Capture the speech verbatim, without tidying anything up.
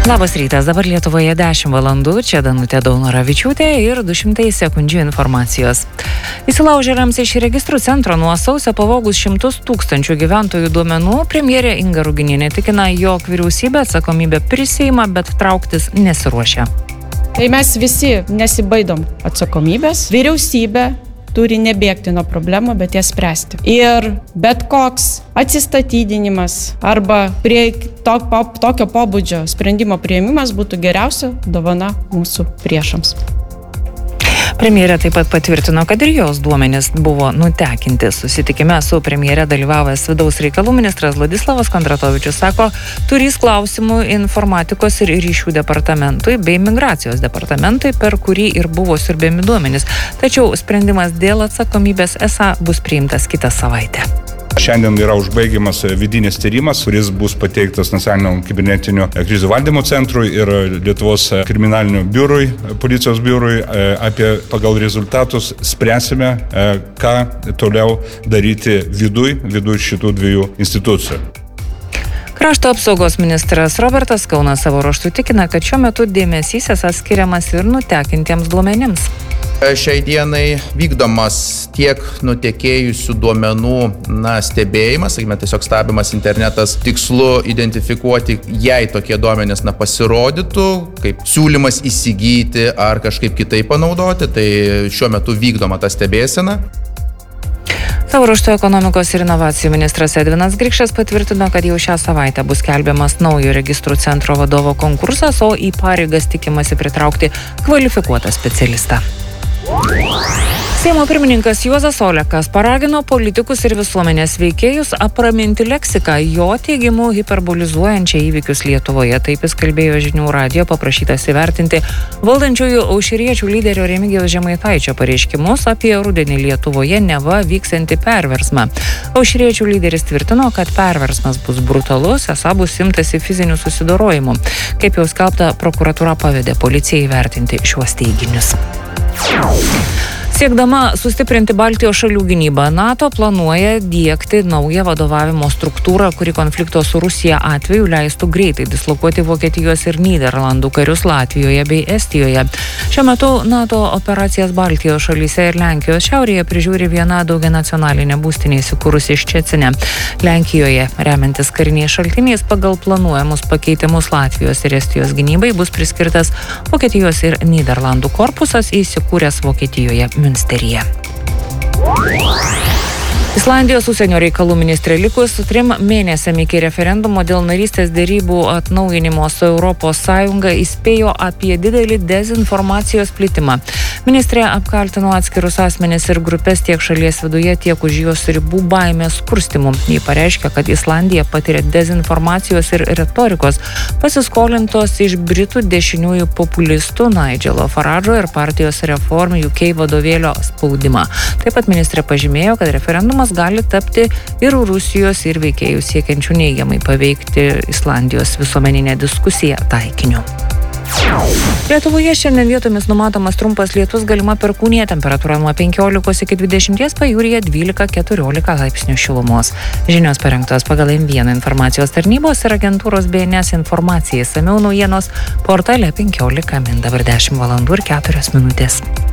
Labas rytas, dabar Lietuvoje dešimt valandų, čia Danutė Daunoravičiūtė ir du šimtai sekundžių informacijos. Įsilaužėliams iš registrų centro nuo sausio pavogus šimtus tūkstančių gyventojų duomenų, premjerė Inga Ruginienė tikina, jog vyriausybė atsakomybę prisiima, bet trauktis nesiruošia. Tai mes visi nesibaidom atsakomybės. Vyriausybė turi nebėgti nuo problemų, bet jas spręsti. Ir bet koks atsistatydinimas arba prie to, po, tokio pobūdžio sprendimo priėmimas būtų geriausia dovana mūsų priešams. Premjerė taip pat patvirtino, kad ir jos duomenys buvo nutekinti. Susitikime su premjere dalyvavęs vidaus reikalų ministras Vladislavas Kondratovičius sako, turys klausimų informatikos ir ryšių departamentui bei migracijos departamentui, per kurį ir buvo siurbiami duomenys. Tačiau sprendimas dėl atsakomybės esą bus priimtas kitą savaitę. Šiandien yra užbaigiamas vidinis tyrimas, kuris bus pateiktas Nacionaliniam kibernetinių krizių valdymo centrui ir Lietuvos kriminalinių biurui, policijos biurui. Apie pagal rezultatus spręsime, ką toliau daryti viduj, viduj šitų dviejų institucijų. Krašto apsaugos ministras Robertas Kaunas savo ruožtu tikina, kad šiuo metu dėmesys esą skiriamas ir nutekintiems duomenims. Šiai dienai vykdomas tiek nutekėjusių duomenų na, stebėjimas, sakykime, tiesiog stebimas internetas tikslu identifikuoti, jei tokie duomenys na, pasirodytų, kaip siūlymas įsigyti ar kažkaip kitaip panaudoti, tai šiuo metu vykdoma ta stebėsena. Savo ruožtu ekonomikos ir inovacijų ministras Edvinas Grikšas patvirtino, kad jau šią savaitę bus skelbiamas naujo registrų centro vadovo konkursas, o į pareigas tikimasi pritraukti kvalifikuotą specialistą. Seimo pirmininkas Juozas Olekas paragino politikus ir visuomenės veikėjus apraminti leksiką, jo teigimu hiperbolizuojančią įvykius Lietuvoje. Taip jis kalbėjo žinių radijo, paprašytas įvertinti valdančiųjų aušriečių lyderio Remigijaus Žemaitaičio pareiškimus apie rudenį Lietuvoje neva vyksiantį perversmą. Aušriečių lyderis tvirtino, kad perversmas bus brutalus, esą bus imtasi fizinių susidorojimų. Kaip jau skelbta, prokuratūra pavedė policijai įvertinti šiuos teiginius. Siekdama sustiprinti Baltijos šalių gynybą, NATO planuoja diegti naują vadovavimo struktūrą, kuri konflikto su Rusija atveju leistų greitai dislokuoti Vokietijos ir Nyderlandų karius Latvijoje bei Estijoje. Šiuo metu NATO operacijas Baltijos šalyse ir Lenkijos šiaurėje prižiūri viena daugianacionalinė būstinė įsikūrusi Ščecine. Lenkijoje, remiantis kariniais šaltiniais, pagal planuojamus pakeitimus Latvijos ir Estijos gynybai bus priskirtas Vokietijos ir Nyderlandų korpusas įsikūręs Vokietijoje Münsteryje. Islandijos užsienio reikalų ministrė likus trim mėnesiam iki referendumo dėl narystės derybų atnaujinimo su Europos Sąjunga įspėjo apie didelį dezinformacijos plitimą. Ministrė apkaltino atskirus asmenis ir grupės tiek šalies viduje, tiek už jos ribų baimės kurstimu. Ji pareiškė, kad Islandija patiria dezinformacijos ir retorikos pasiskolintos iš britų dešiniųjų populistų Nigelo Faradžo ir partijos Reform U K vadovėlio spaudimą. Taip pat ministrė pažymėjo, kad referendumas gali tapti ir Rusijos ir veikėjų siekiančių neigiamai paveikti Islandijos visuomeninę diskusiją taikiniu. Lietuvoje šiandien vietomis numatomas trumpas lietus, galima perkūnija, temperatūra nuo penkiolikos iki dvidešimties, pajūryje dvylika keturiolika laipsnių šilumos. Žinios parengtos pagal M vieną informacijos tarnybos ir agentūros B N S informacijai. Išsamiau naujienos portale penkiolika min, dabar dešimt valandų ir keturios minutės.